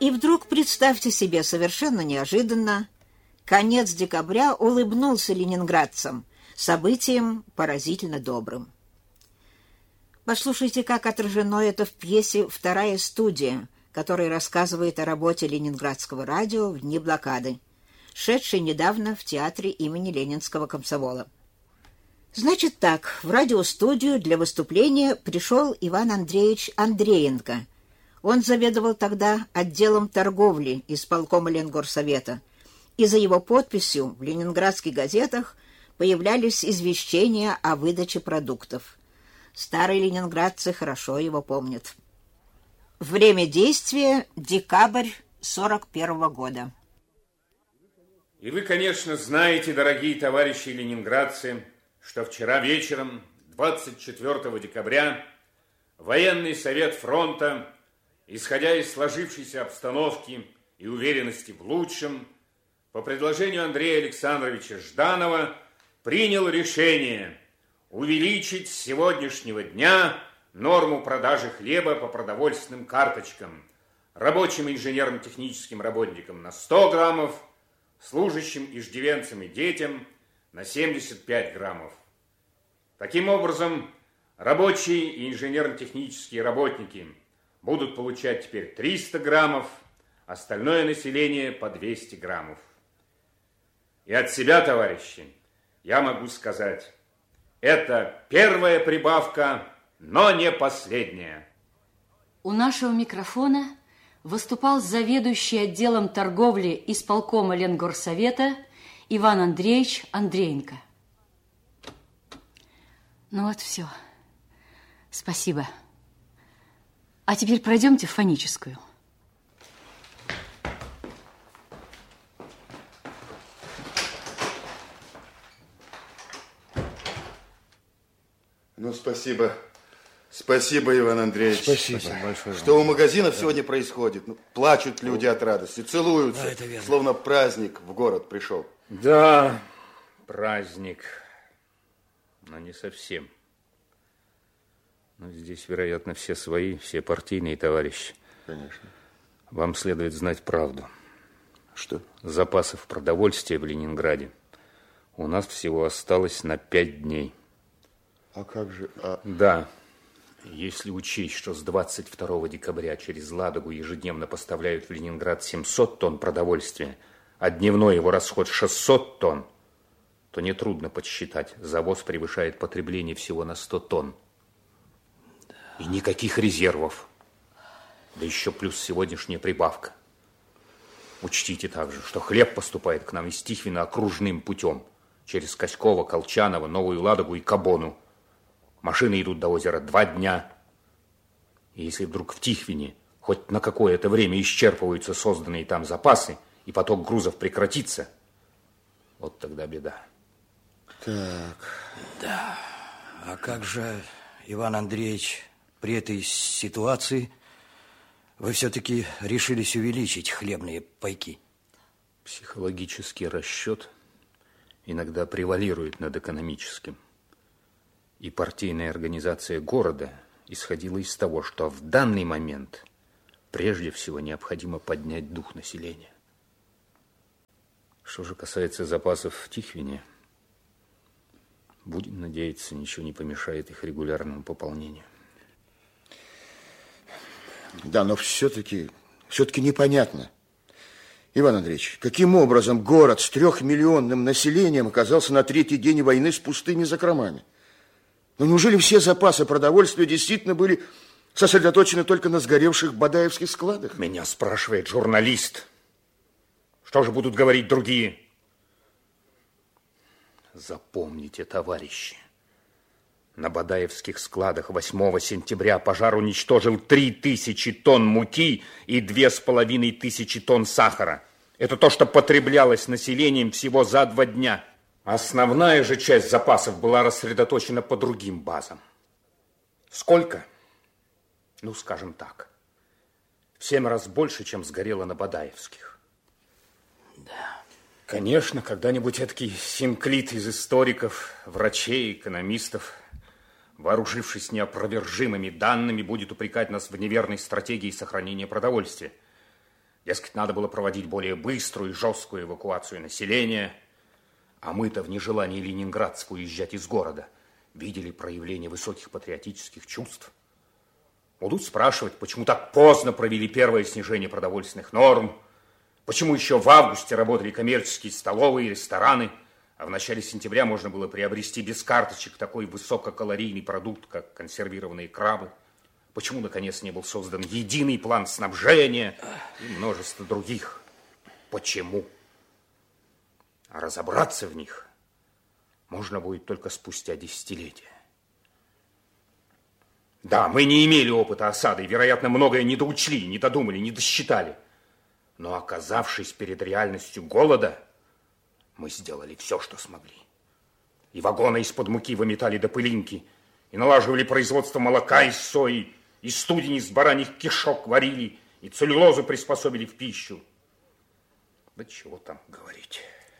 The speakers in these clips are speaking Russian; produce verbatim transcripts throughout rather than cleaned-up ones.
И вдруг, представьте себе, совершенно неожиданно, конец декабря улыбнулся ленинградцам, событием поразительно добрым. Послушайте, как отражено это в пьесе «Вторая студия», которая рассказывает о работе Ленинградского радио в дни блокады, шедшей недавно в театре имени Ленинского комсомола. Значит так, в радиостудию для выступления пришел Иван Андреевич Андреенко. Он заведовал тогда отделом торговли исполкома Ленгорсовета, и за его подписью в ленинградских газетах появлялись извещения о выдаче продуктов. Старые ленинградцы хорошо его помнят. Время действия — декабрь сорок первого года. И вы, конечно, знаете, дорогие товарищи ленинградцы, что вчера вечером, двадцать четвёртого декабря, военный совет фронта, исходя из сложившейся обстановки и уверенности в лучшем, по предложению Андрея Александровича Жданова, принял решение увеличить с сегодняшнего дня норму продажи хлеба по продовольственным карточкам рабочим инженерно-техническим работникам на сто граммов, служащим, иждивенцам и детям на семьдесят пять граммов. Таким образом, рабочие и инженерно-технические работники будут получать теперь триста граммов, остальное население по двести граммов. И от себя, товарищи, я могу сказать, это первая прибавка, но не последняя. У нашего микрофона выступал заведующий отделом торговли исполкома Ленгорсовета Иван Андреевич Андреенко. Ну вот все. Спасибо. А теперь пройдемте в фоническую. Ну, спасибо. Спасибо, Иван Андреевич. Спасибо, спасибо большое. Что у магазинов да. сегодня происходит? Ну, плачут люди от радости, целуются, да, словно праздник в город пришел. Да, праздник, но не совсем. Но здесь, вероятно, все свои, все партийные товарищи. Конечно. Вам следует знать правду. Что? Запасов продовольствия в Ленинграде у нас всего осталось на пять дней. А как же... А... Да, если учесть, что с двадцать второго декабря через Ладогу ежедневно поставляют в Ленинград семьсот тонн продовольствия, а дневной его расход шестьсот тонн, то нетрудно подсчитать, завоз превышает потребление всего на сто тонн. Да. И никаких резервов. Да еще плюс сегодняшняя прибавка. Учтите также, что хлеб поступает к нам из Тихвина окружным путем, через Коськово, Колчаново, Новую Ладогу и Кабону. Машины идут до озера два дня. И если вдруг в Тихвине хоть на какое-то время исчерпываются созданные там запасы, и поток грузов прекратится, вот тогда беда. Так, да. А как же, Иван Андреевич, при этой ситуации вы все-таки решились увеличить хлебные пайки? Психологический расчет иногда превалирует над экономическим. И партийная организация города исходила из того, что в данный момент прежде всего необходимо поднять дух населения. Что же касается запасов в Тихвине, будем надеяться, ничего не помешает их регулярному пополнению. Да, но все-таки, все-таки непонятно. Иван Андреевич, каким образом город с трехмиллионным населением оказался на третий день войны с пустыми закромами? Но неужели все запасы продовольствия действительно были сосредоточены только на сгоревших бадаевских складах? Меня спрашивает журналист. Что же будут говорить другие? Запомните, товарищи, на бадаевских складах восьмого сентября пожар уничтожил три тысячи тонн муки и две с половиной тысячи тонн сахара. Это то, что потреблялось населением всего за два дня. Основная же часть запасов была рассредоточена по другим базам. Сколько? Ну, скажем так, в семь раз больше, чем сгорело на бадаевских. Да. Конечно, когда-нибудь эдакий синклит из историков, врачей, экономистов, вооружившись неопровержимыми данными, будет упрекать нас в неверной стратегии сохранения продовольствия. Дескать, надо было проводить более быструю и жесткую эвакуацию населения. А мы-то в нежелании ленинградцев уезжать из города видели проявление высоких патриотических чувств. Будут спрашивать, почему так поздно провели первое снижение продовольственных норм, почему еще в августе работали коммерческие столовые и рестораны, а в начале сентября можно было приобрести без карточек такой высококалорийный продукт, как консервированные крабы, почему, наконец, не был создан единый план снабжения и множество других. Почему? А разобраться в них можно будет только спустя десятилетия. Да, мы не имели опыта осады, и, вероятно, многое не доучли, не додумали, не досчитали. Но, оказавшись перед реальностью голода, мы сделали все, что смогли. И вагоны из-под муки выметали до пылинки, и налаживали производство молока из сои, и студень из бараньих кишок варили, и целлюлозу приспособили в пищу. Да чего там говорить.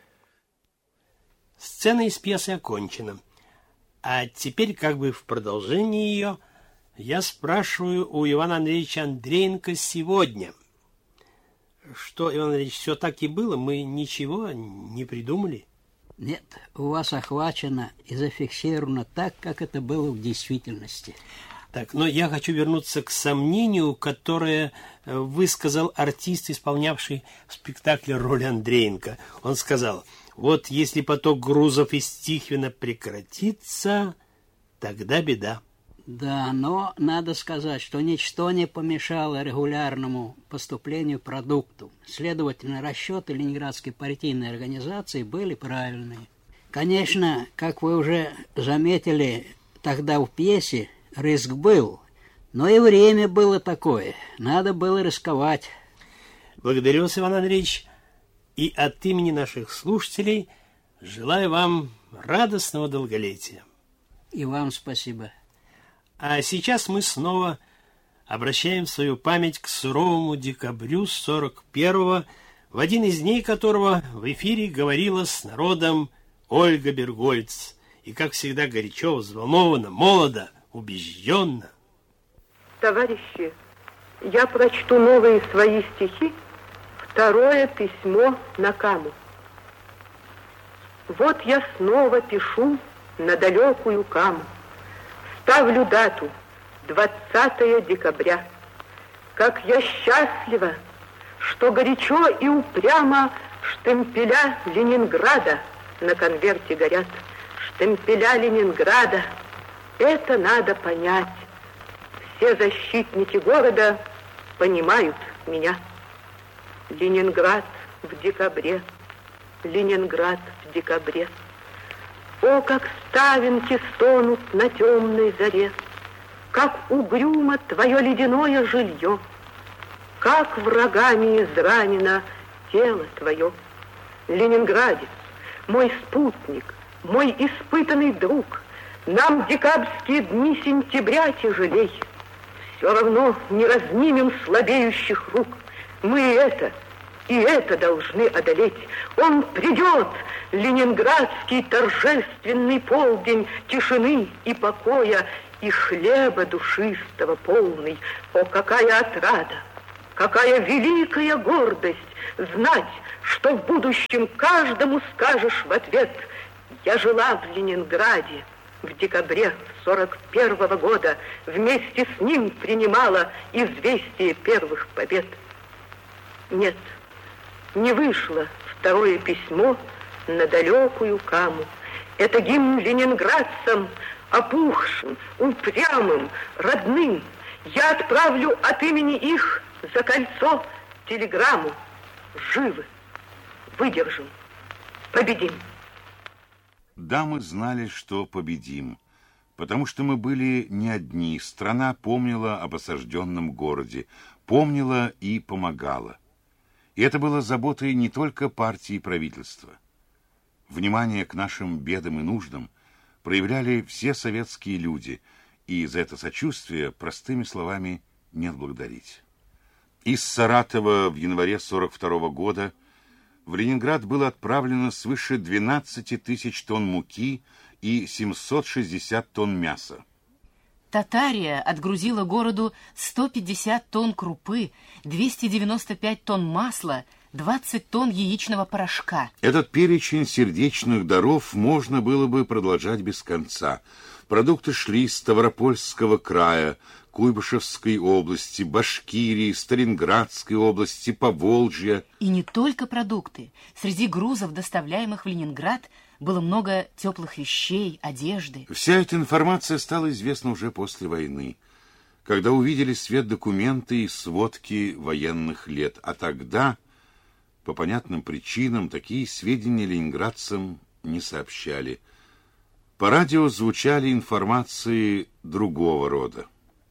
Сцена из пьесы окончена. А теперь, как бы в продолжении ее, я спрашиваю у Ивана Андреевича Андреенко сегодня. Что, Иван Андреевич, все так и было? Мы ничего не придумали? Нет, у вас охвачено и зафиксировано так, как это было в действительности. Так, но я хочу вернуться к сомнению, которое высказал артист, исполнявший в спектакле роль Андреенко. Он сказал: вот если поток грузов из Тихвина прекратится, тогда беда. Да, но надо сказать, что ничто не помешало регулярному поступлению продукту. Следовательно, расчеты Ленинградской партийной организации были правильные. Конечно, как вы уже заметили тогда в пьесе, риск был, но и время было такое. Надо было рисковать. Благодарю вас, Иван Андреевич, и от имени наших слушателей желаю вам радостного долголетия. И вам спасибо. А сейчас мы снова обращаем свою память к суровому декабрю сорок первого, в один из дней которого в эфире говорила с народом Ольга Бергольц. И, как всегда, горячо, взволнованно, молодо, убежденно. Товарищи, я прочту новые свои стихи, второе письмо на Каму. Вот я снова пишу на далекую Каму. Ставлю дату двадцатое декабря. Как я счастлива, что горячо и упрямо штемпеля Ленинграда на конверте горят. Штемпеля Ленинграда, это надо понять. Все защитники города понимают меня. Ленинград в декабре, Ленинград в декабре. О, как ставинки стонут на темной заре, как угрюмо твое ледяное жилье, как врагами изранено тело твое. Ленинградец, мой спутник, мой испытанный друг, нам декабрьские дни сентября тяжелей. Все равно не разнимем слабеющих рук. Мы это и это должны одолеть. Он придет, ленинградский торжественный полдень тишины и покоя, и хлеба душистого полный. О, какая отрада, какая великая гордость знать, что в будущем каждому скажешь в ответ: я жила в Ленинграде в декабре сорок первого года, вместе с ним принимала известие первых побед. Нет, не вышло второе письмо на далекую Каму. Это гимн ленинградцам, опухшим, упрямым, родным. Я отправлю от имени их за кольцо телеграмму. Живы, выдержим, победим. Да, мы знали, что победим, потому что мы были не одни. Страна помнила об осажденном городе, помнила и помогала. И это было заботой не только партии и правительства. Внимание к нашим бедам и нуждам проявляли все советские люди, и за это сочувствие простыми словами не отблагодарить. Из Саратова в январе сорок второго года в Ленинград было отправлено свыше двенадцати тысяч тонн муки и семьсот шестьдесят тонн мяса. Татария отгрузила городу сто пятьдесят тонн крупы, двести девяносто пять тонн масла, двадцать тонн яичного порошка. Этот перечень сердечных даров можно было бы продолжать без конца. Продукты шли с Ставропольского края, Куйбышевской области, Башкирии, Сталинградской области, Поволжья. И не только продукты. Среди грузов, доставляемых в Ленинград, было много теплых вещей, одежды. Вся эта информация стала известна уже после войны, когда увидели свет документы и сводки военных лет. А тогда, по понятным причинам, такие сведения ленинградцам не сообщали. По радио звучали информации другого рода.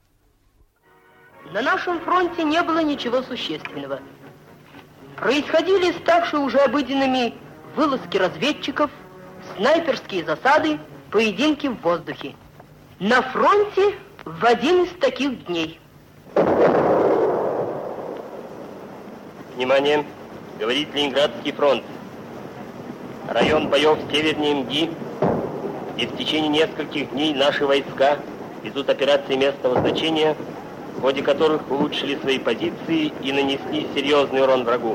На нашем фронте не было ничего существенного. Происходили ставшие уже обыденными вылазки разведчиков, снайперские засады, поединки в воздухе. На фронте в один из таких дней. Внимание! Говорит Ленинградский фронт. Район боев севернее МГИ, и в течение нескольких дней наши войска ведут операции местного значения, в ходе которых улучшили свои позиции и нанесли серьезный урон врагу.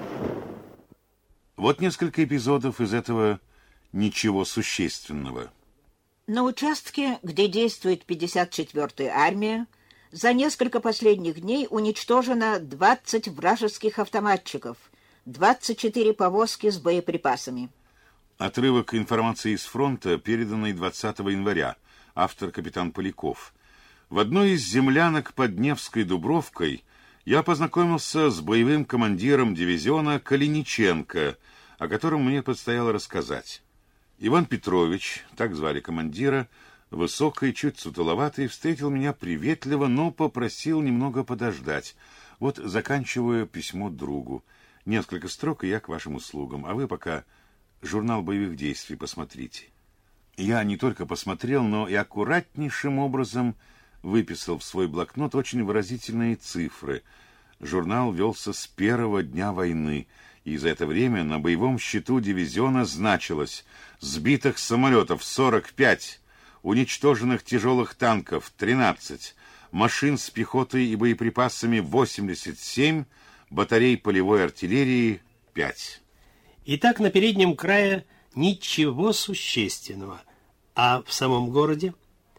Вот несколько эпизодов из этого ничего существенного. На участке, где действует пятьдесят четвёртая армия, за несколько последних дней уничтожено двадцать вражеских автоматчиков, двадцать четыре повозки с боеприпасами. Отрывок информации из фронта, переданный двадцатого января, автор капитан Поляков. В одной из землянок под Невской Дубровкой я познакомился с боевым командиром дивизиона Калиниченко, о котором мне предстояло рассказать. Иван Петрович, так звали командира, высокий, чуть сутуловатый, встретил меня приветливо, но попросил немного подождать. Вот заканчиваю письмо другу. Несколько строк, и я к вашим услугам. А вы пока журнал боевых действий посмотрите. Я не только посмотрел, но и аккуратнейшим образом выписал в свой блокнот очень выразительные цифры. Журнал велся с первого дня войны, и за это время на боевом счету дивизиона значилось: сбитых самолетов сорок пять, уничтоженных тяжелых танков тринадцать, машин с пехотой и боеприпасами восемьдесят семь, батарей полевой артиллерии пять. Итак, на переднем крае ничего существенного. А в самом городе?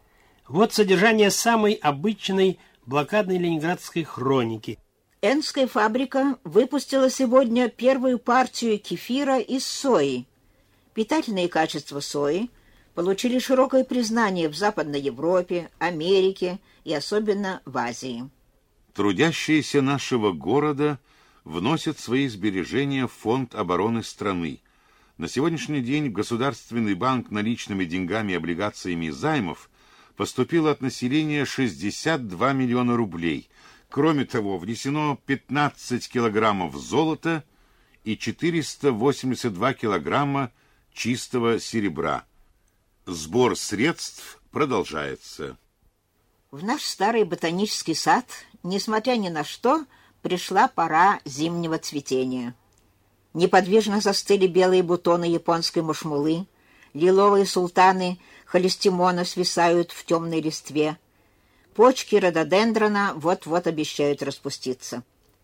Вот содержание самой обычной блокадной ленинградской хроники. Энская фабрика выпустила сегодня первую партию кефира из сои. Питательные качества сои получили широкое признание в Западной Европе, Америке и особенно в Азии. Трудящиеся нашего города вносят свои сбережения в фонд обороны страны. На сегодняшний день в Государственный банк наличными деньгами, облигациями и займов поступило от населения шестьдесят два миллиона рублей. Кроме того, внесено пятнадцать килограммов золота и четыреста восемьдесят два килограмма чистого серебра. Сбор средств продолжается. В наш старый ботанический сад, несмотря ни на что, пришла пора зимнего цветения. Неподвижно застыли белые бутоны японской мушмулы, лиловые султаны холестимона свисают в темной листве. Почки рододендрона вот-вот обещают распуститься.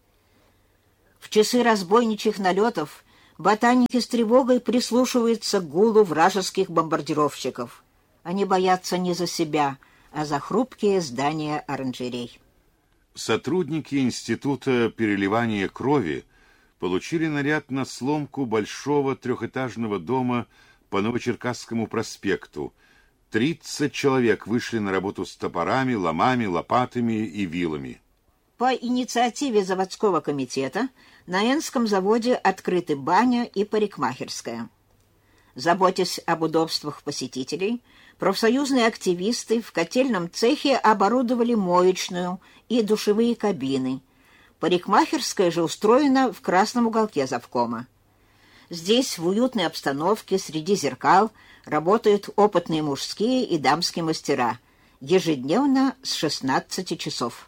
В часы разбойничьих налетов ботаники с тревогой прислушиваются к гулу вражеских бомбардировщиков. Они боятся не за себя, а за хрупкие здания оранжерей. Сотрудники Института переливания крови получили наряд на сломку большого трехэтажного дома по Новочеркасскому проспекту. тридцать человек вышли на работу с топорами, ломами, лопатами и вилами. По инициативе заводского комитета на Энском заводе открыты баня и парикмахерская. Заботясь об удобствах посетителей, профсоюзные активисты в котельном цехе оборудовали моечную и душевые кабины. Парикмахерская же устроена в красном уголке завкома. Здесь, в уютной обстановке, среди зеркал, работают опытные мужские и дамские мастера. Ежедневно с шестнадцати часов.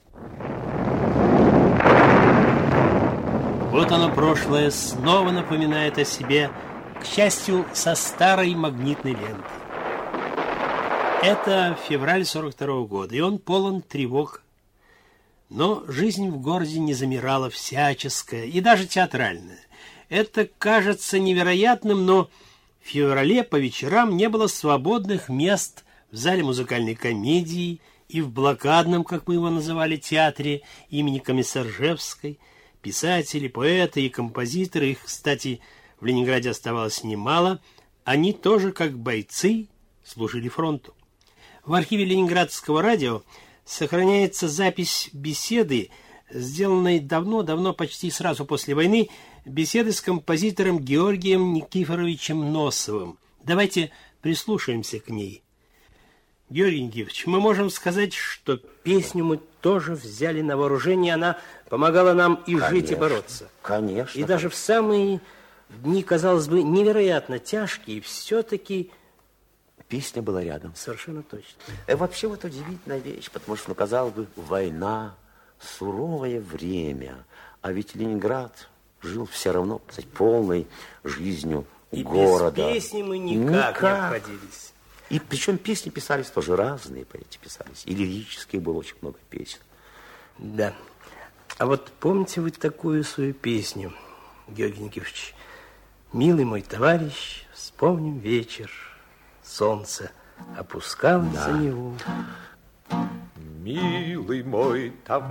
Вот оно, прошлое, снова напоминает о себе, к счастью, со старой магнитной лентой. Это февраль сорок второго года, и он полон тревог. Но жизнь в городе не замирала, всяческая и даже театральная. Это кажется невероятным, но в феврале по вечерам не было свободных мест в зале музыкальной комедии и в блокадном, как мы его называли, театре имени Комиссаржевской. Писатели, поэты и композиторы, их, кстати, в Ленинграде оставалось немало, они тоже, как бойцы, служили фронту. В архиве Ленинградского радио сохраняется запись беседы, сделанной давно-давно, почти сразу после войны, беседы с композитором Георгием Никифоровичем Носовым. Давайте прислушаемся к ней. Георгий Никифорович, мы можем сказать, что песню мы тоже взяли на вооружение, она помогала нам и конечно, жить, и бороться. Конечно. И даже в самые дни, казалось бы, невероятно тяжкие, все-таки... Песня была рядом. Совершенно точно. И вообще вот удивительная вещь, потому что, ну, казалось бы, война, суровое время, а ведь Ленинград жил все равно, кстати, полной жизнью и города. И без песни мы никак, никак не обходились. И причем песни писались тоже разные, поэты писались. И лирические было очень много песен. Да. А вот помните вы такую свою песню, Георгий Никифорович? «Милый мой товарищ, вспомним вечер, солнце опускалось за него». Милый мой товарищ.